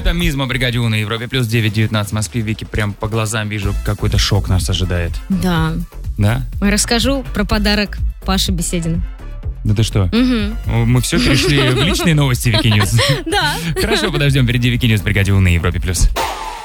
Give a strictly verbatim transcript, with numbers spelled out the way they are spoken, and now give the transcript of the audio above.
Это Мизма, бригаде У на Европе. Плюс девять девятнадцать в Москве. Вики, прям по глазам вижу, какой-то шок нас ожидает. Да. Да? Расскажу про подарок Паши Беседина. Да ты что? Угу. Мы все перешли в личные новости Вики Ньюс. Да. Хорошо, подождем. Впереди Вики Ньюс, бригаде У на Европе+. плюс.